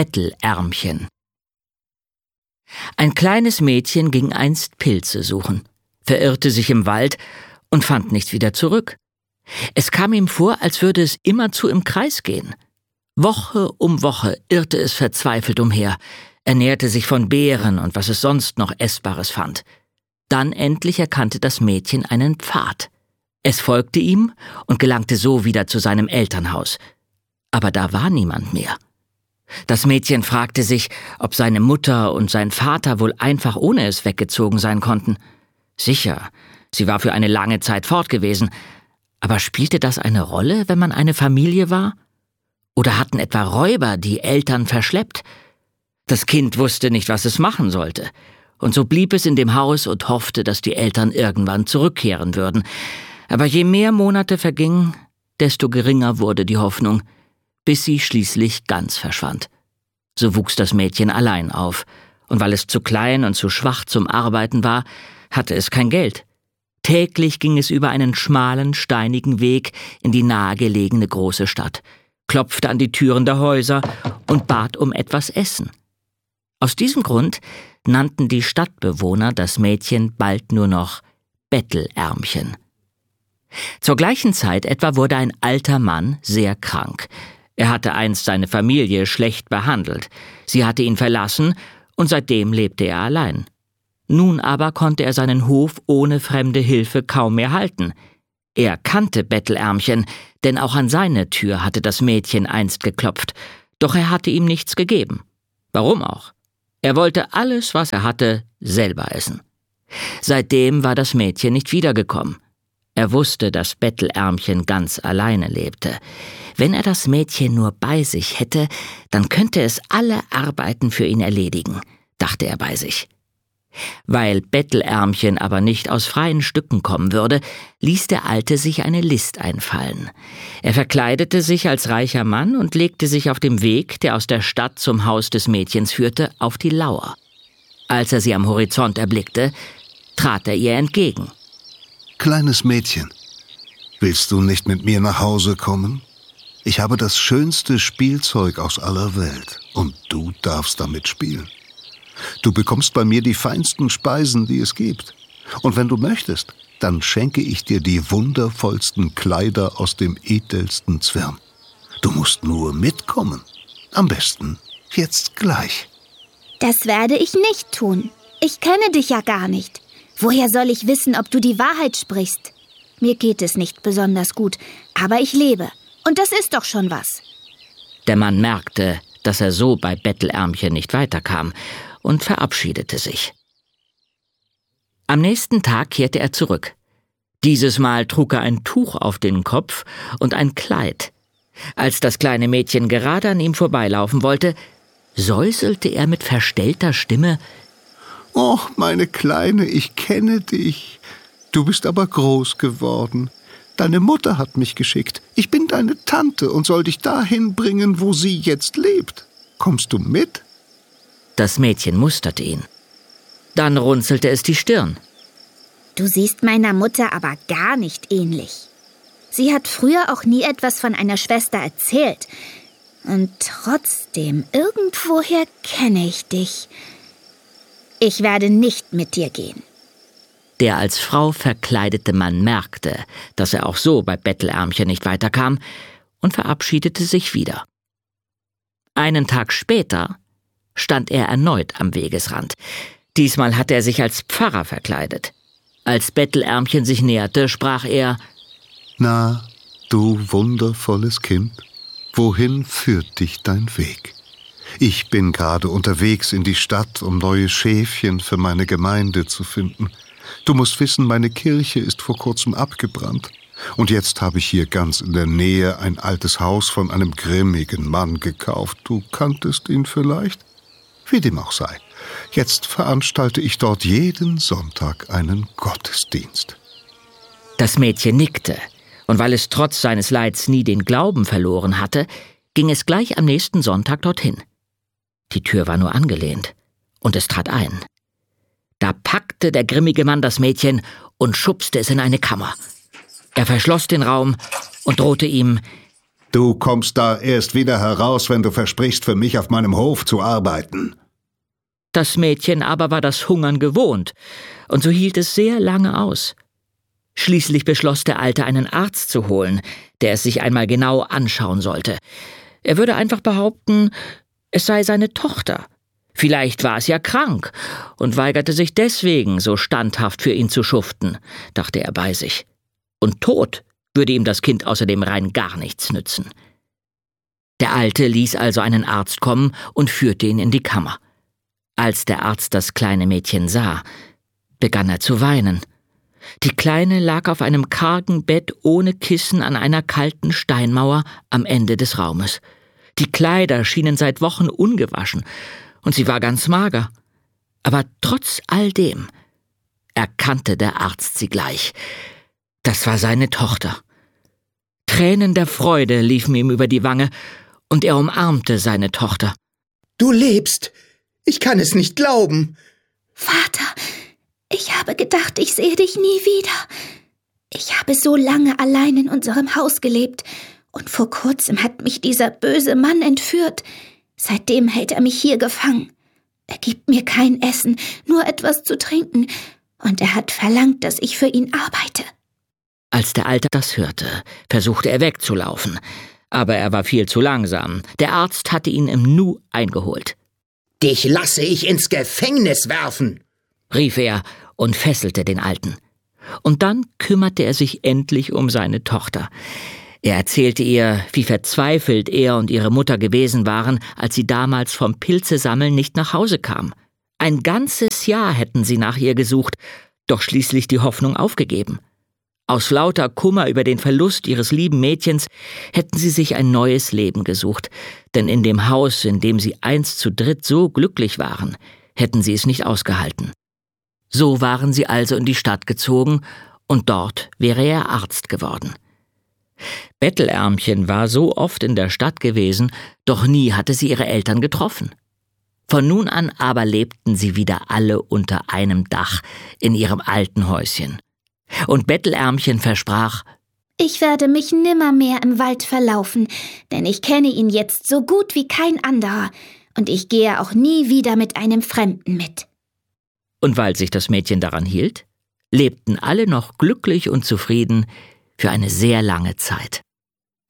Bettelärmchen. Ein kleines Mädchen ging einst Pilze suchen, verirrte sich im Wald und fand nichts wieder zurück. Es kam ihm vor, als würde es immerzu im Kreis gehen. Woche um Woche irrte es verzweifelt umher, ernährte sich von Beeren und was es sonst noch Essbares fand. Dann endlich erkannte das Mädchen einen Pfad. Es folgte ihm und gelangte so wieder zu seinem Elternhaus. Aber da war niemand mehr. Das Mädchen fragte sich, ob seine Mutter und sein Vater wohl einfach ohne es weggezogen sein konnten. Sicher, sie war für eine lange Zeit fort gewesen. Aber spielte das eine Rolle, wenn man eine Familie war? Oder hatten etwa Räuber die Eltern verschleppt? Das Kind wusste nicht, was es machen sollte. Und so blieb es in dem Haus und hoffte, dass die Eltern irgendwann zurückkehren würden. Aber je mehr Monate vergingen, desto geringer wurde die Hoffnung, bis sie schließlich ganz verschwand. So wuchs das Mädchen allein auf, und weil es zu klein und zu schwach zum Arbeiten war, hatte es kein Geld. Täglich ging es über einen schmalen, steinigen Weg in die nahegelegene große Stadt, klopfte an die Türen der Häuser und bat um etwas Essen. Aus diesem Grund nannten die Stadtbewohner das Mädchen bald nur noch Bettelärmchen. Zur gleichen Zeit etwa wurde ein alter Mann sehr krank. Er hatte einst seine Familie schlecht behandelt. Sie hatte ihn verlassen und seitdem lebte er allein. Nun aber konnte er seinen Hof ohne fremde Hilfe kaum mehr halten. Er kannte Bettelärmchen, denn auch an seine Tür hatte das Mädchen einst geklopft, doch er hatte ihm nichts gegeben. Warum auch? Er wollte alles, was er hatte, selber essen. Seitdem war das Mädchen nicht wiedergekommen. Er wusste, dass Bettelärmchen ganz alleine lebte. Wenn er das Mädchen nur bei sich hätte, dann könnte es alle Arbeiten für ihn erledigen, dachte er bei sich. Weil Bettelärmchen aber nicht aus freien Stücken kommen würde, ließ der Alte sich eine List einfallen. Er verkleidete sich als reicher Mann und legte sich auf dem Weg, der aus der Stadt zum Haus des Mädchens führte, auf die Lauer. Als er sie am Horizont erblickte, trat er ihr entgegen. »Kleines Mädchen, willst du nicht mit mir nach Hause kommen? Ich habe das schönste Spielzeug aus aller Welt und du darfst damit spielen. Du bekommst bei mir die feinsten Speisen, die es gibt. Und wenn du möchtest, dann schenke ich dir die wundervollsten Kleider aus dem edelsten Zwirn. Du musst nur mitkommen. Am besten jetzt gleich.« »Das werde ich nicht tun. Ich kenne dich ja gar nicht. Woher soll ich wissen, ob du die Wahrheit sprichst? Mir geht es nicht besonders gut, aber ich lebe. Und das ist doch schon was.« Der Mann merkte, dass er so bei Bettelärmchen nicht weiterkam und verabschiedete sich. Am nächsten Tag kehrte er zurück. Dieses Mal trug er ein Tuch auf den Kopf und ein Kleid. Als das kleine Mädchen gerade an ihm vorbeilaufen wollte, säuselte er mit verstellter Stimme: »Oh, meine Kleine, ich kenne dich. Du bist aber groß geworden. Deine Mutter hat mich geschickt. Ich bin deine Tante und soll dich dahin bringen, wo sie jetzt lebt. Kommst du mit?« Das Mädchen musterte ihn. Dann runzelte es die Stirn. »Du siehst meiner Mutter aber gar nicht ähnlich. Sie hat früher auch nie etwas von einer Schwester erzählt. Und trotzdem, irgendwoher kenne ich dich. Ich werde nicht mit dir gehen.« Der als Frau verkleidete Mann merkte, dass er auch so bei Bettelärmchen nicht weiterkam und verabschiedete sich wieder. Einen Tag später stand er erneut am Wegesrand. Diesmal hatte er sich als Pfarrer verkleidet. Als Bettelärmchen sich näherte, sprach er: »Na, du wundervolles Kind, wohin führt dich dein Weg? Ich bin gerade unterwegs in die Stadt, um neue Schäfchen für meine Gemeinde zu finden. Du musst wissen, meine Kirche ist vor kurzem abgebrannt. Und jetzt habe ich hier ganz in der Nähe ein altes Haus von einem grimmigen Mann gekauft. Du kanntest ihn vielleicht? Wie dem auch sei. Jetzt veranstalte ich dort jeden Sonntag einen Gottesdienst.« Das Mädchen nickte, und weil es trotz seines Leids nie den Glauben verloren hatte, ging es gleich am nächsten Sonntag dorthin. Die Tür war nur angelehnt, und es trat ein. Da packte der grimmige Mann das Mädchen und schubste es in eine Kammer. Er verschloss den Raum und drohte ihm: Du kommst da erst wieder heraus, wenn du versprichst, für mich auf meinem Hof zu arbeiten. Das Mädchen aber war das Hungern gewohnt, und so hielt es sehr lange aus. Schließlich beschloss der Alte, einen Arzt zu holen, der es sich einmal genau anschauen sollte. Er würde einfach behaupten, es sei seine Tochter. Vielleicht war es ja krank und weigerte sich deswegen, so standhaft für ihn zu schuften, dachte er bei sich. Und tot würde ihm das Kind außerdem rein gar nichts nützen. Der Alte ließ also einen Arzt kommen und führte ihn in die Kammer. Als der Arzt das kleine Mädchen sah, begann er zu weinen. Die Kleine lag auf einem kargen Bett ohne Kissen an einer kalten Steinmauer am Ende des Raumes. Die Kleider schienen seit Wochen ungewaschen, und sie war ganz mager. Aber trotz all dem erkannte der Arzt sie gleich. Das war seine Tochter. Tränen der Freude liefen ihm über die Wange, und er umarmte seine Tochter. »Du lebst! Ich kann es nicht glauben!« »Vater, ich habe gedacht, ich sehe dich nie wieder. Ich habe so lange allein in unserem Haus gelebt, und vor kurzem hat mich dieser böse Mann entführt. Seitdem hält er mich hier gefangen. Er gibt mir kein Essen, nur etwas zu trinken, und er hat verlangt, dass ich für ihn arbeite.« Als der Alte das hörte, versuchte er wegzulaufen, aber er war viel zu langsam. Der Arzt hatte ihn im Nu eingeholt. »Dich lasse ich ins Gefängnis werfen«, rief er und fesselte den Alten. Und dann kümmerte er sich endlich um seine Tochter. Er erzählte ihr, wie verzweifelt er und ihre Mutter gewesen waren, als sie damals vom Pilzesammeln nicht nach Hause kam. Ein ganzes Jahr hätten sie nach ihr gesucht, doch schließlich die Hoffnung aufgegeben. Aus lauter Kummer über den Verlust ihres lieben Mädchens hätten sie sich ein neues Leben gesucht, denn in dem Haus, in dem sie einst zu dritt so glücklich waren, hätten sie es nicht ausgehalten. So waren sie also in die Stadt gezogen, und dort wäre er Arzt geworden. Bettelärmchen war so oft in der Stadt gewesen, doch nie hatte sie ihre Eltern getroffen. Von nun an aber lebten sie wieder alle unter einem Dach in ihrem alten Häuschen. Und Bettelärmchen versprach: »Ich werde mich nimmermehr im Wald verlaufen, denn ich kenne ihn jetzt so gut wie kein anderer, und ich gehe auch nie wieder mit einem Fremden mit.« Und weil sich das Mädchen daran hielt, lebten alle noch glücklich und zufrieden für eine sehr lange Zeit.